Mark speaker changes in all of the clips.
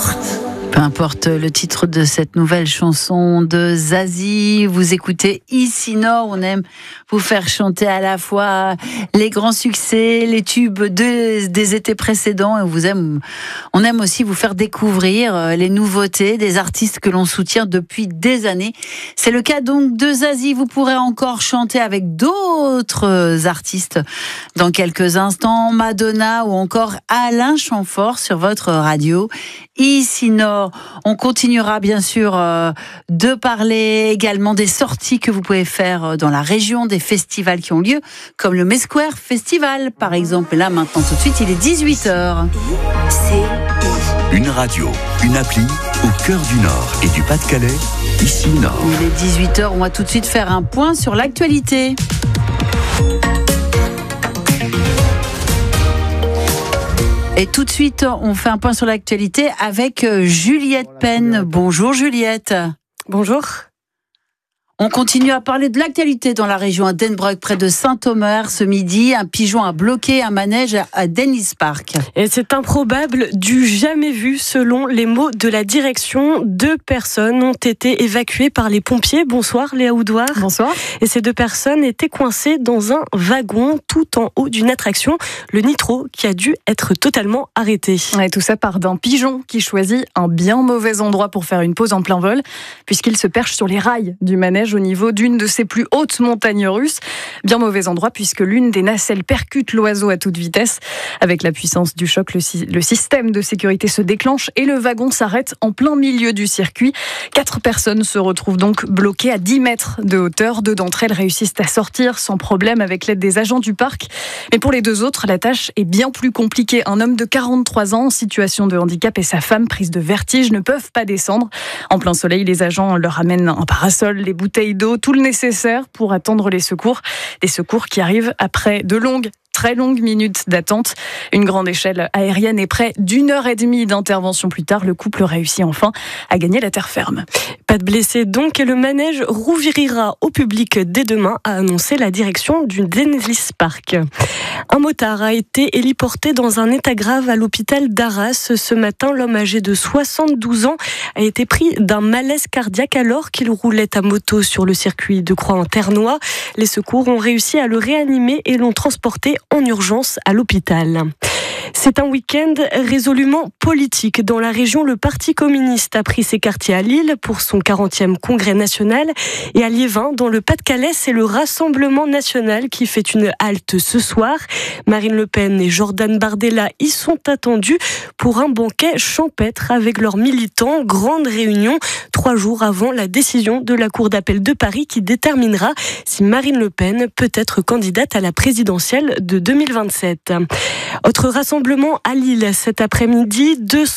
Speaker 1: porte.
Speaker 2: Peu importe le titre de cette nouvelle chanson de Zazie, vous écoutez Ici Nord. On aime vous faire chanter à la fois les grands succès, les tubes des étés précédents, et on aime aussi vous faire découvrir les nouveautés des artistes que l'on soutient depuis des années. C'est le cas donc de Zazie. Vous pourrez encore chanter avec d'autres artistes dans quelques instants, Madonna ou encore Alain Chamfort sur votre radio Ici Nord. On continuera bien sûr de parler également des sorties que vous pouvez faire dans la région, des festivals qui ont lieu, comme le Mesquare Festival par exemple. Et là maintenant tout de suite, il est 18h.
Speaker 1: Une radio, une appli au cœur du Nord et du Pas-de-Calais, Ici Nord.
Speaker 2: Il est 18h, on va tout de suite faire un point sur l'actualité. Et tout de suite, on fait un point sur l'actualité avec Juliette Penn. Bonjour Juliette.
Speaker 3: Bonjour.
Speaker 2: On continue à parler de l'actualité dans la région à Denbroek, près de Saint-Omer. Ce midi, un pigeon a bloqué un manège à Dennis Park.
Speaker 3: Et c'est improbable, du jamais vu, selon les mots de la direction. 2 personnes ont été évacuées par les pompiers. Bonsoir Léa Oudouard.
Speaker 4: Bonsoir.
Speaker 3: Et ces 2 personnes étaient coincées dans un wagon tout en haut d'une attraction, le Nitro, qui a dû être totalement arrêté.
Speaker 4: Et tout ça part d'un pigeon qui choisit un bien mauvais endroit pour faire une pause en plein vol, puisqu'il se perche sur les rails du manège au niveau d'une de ses plus hautes montagnes russes. Bien mauvais endroit puisque l'une des nacelles percute l'oiseau à toute vitesse. Avec la puissance du choc, le système de sécurité se déclenche et le wagon s'arrête en plein milieu du circuit. 4 personnes se retrouvent donc bloquées à 10 mètres de hauteur. 2 d'entre elles réussissent à sortir sans problème avec l'aide des agents du parc. Mais pour les 2 autres, la tâche est bien plus compliquée. Un homme de 43 ans en situation de handicap et sa femme prise de vertige ne peuvent pas descendre. En plein soleil, les agents leur amènent un parasol, les bouteilles d'eau, tout le nécessaire pour attendre les secours. Des secours qui arrivent après de très longues minutes d'attente. Une grande échelle aérienne et près d'1h30 d'intervention plus tard, le couple réussit enfin à gagner la terre ferme.
Speaker 3: Pas de blessés donc, et le manège rouvrira au public dès demain, a annoncé la direction du Dennis Park. Un motard a été héliporté dans un état grave à l'hôpital d'Arras. Ce matin, l'homme âgé de 72 ans a été pris d'un malaise cardiaque alors qu'il roulait à moto sur le circuit de Croix-en-Ternois. Les secours ont réussi à le réanimer et l'ont transporté en urgence à l'hôpital. C'est un week-end résolument politique. Dans la région, le Parti communiste a pris ses quartiers à Lille pour son 40e congrès national. Et à Liévin, dans le Pas-de-Calais, c'est le Rassemblement national qui fait une halte ce soir. Marine Le Pen et Jordan Bardella y sont attendus pour un banquet champêtre avec leurs militants. Grande réunion 3 jours avant la décision de la Cour d'appel de Paris qui déterminera si Marine Le Pen peut être candidate à la présidentielle de 2027. Autre rassemblement à Lille cet après-midi,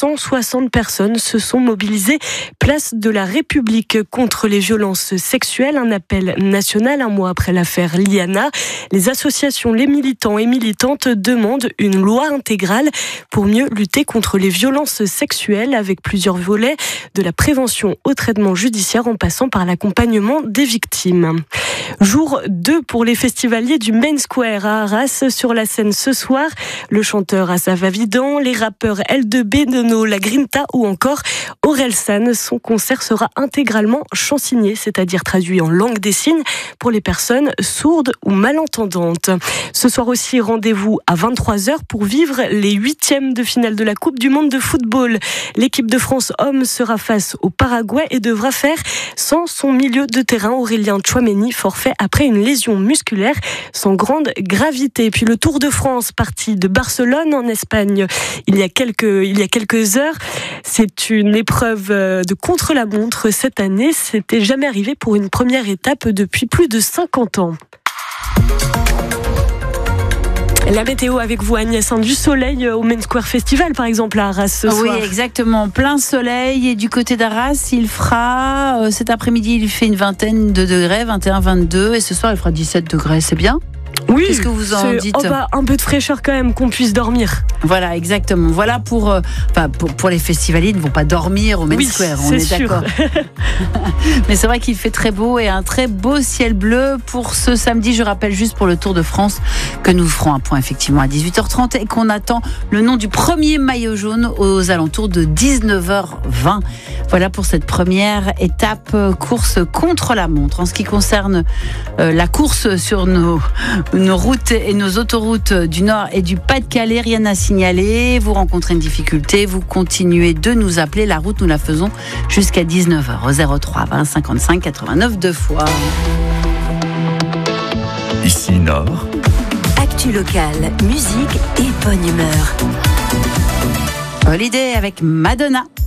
Speaker 3: 260 personnes se sont mobilisées place de la République contre les violences sexuelles. Un appel national un mois après l'affaire Liana. Les associations, les militants et militantes demandent une loi intégrale pour mieux lutter contre les violences sexuelles avec plusieurs volets, de la prévention au traitement judiciaire en passant par l'accompagnement des victimes. Jour 2 pour les festivaliers du Main Square à Arras. Sur la scène ce soir, le chanteur Asaf Avidan, les rappeurs L2B, Nono, La Grinta ou encore Orelsan. Son concert sera intégralement chansigné, c'est-à-dire traduit en langue des signes pour les personnes sourdes ou malentendantes. Ce soir aussi, rendez-vous à 23h pour vivre les 8e de finale de la Coupe du Monde de football. L'équipe de France hommes sera face au Paraguay et devra faire sans son milieu de terrain Aurélien Tchouaméni, forfait après une lésion musculaire sans grande gravité. Puis le Tour de France, parti de Barcelone en Espagne il y a quelques heures. C'est une épreuve de contre-la-montre cette année. C'était jamais arrivé pour une première étape depuis plus de 50 ans. La météo avec vous, Agnès, du soleil au Main Square Festival, par exemple, à Arras ce soir.
Speaker 2: Oui, exactement. Plein soleil. Et du côté d'Arras, il fera, cet après-midi, il fait une vingtaine de degrés, 21, 22. Et ce soir, il fera 17 degrés. C'est bien ?
Speaker 3: Oui,
Speaker 2: qu'est-ce que vous en dites?
Speaker 3: Un peu de fraîcheur quand même, qu'on puisse dormir.
Speaker 2: Voilà, exactement. Voilà pour les festivaliers, ils ne vont pas dormir au Main Square, on est d'accord. Mais c'est vrai qu'il fait très beau et un très beau ciel bleu pour ce samedi. Je rappelle juste pour le Tour de France que nous ferons un point effectivement à 18h30 et qu'on attend le nom du premier maillot jaune aux alentours de 19h20. Voilà pour cette première étape course contre la montre. En ce qui concerne la course sur nos routes et nos autoroutes du Nord et du Pas-de-Calais, rien à signaler. Vous rencontrez une difficulté, vous continuez de nous appeler. La route, nous la faisons jusqu'à 19h au 03 20 55 89 2 fois.
Speaker 1: Ici Nord.
Speaker 5: Actu locale, musique et bonne humeur.
Speaker 2: Holiday avec Madonna.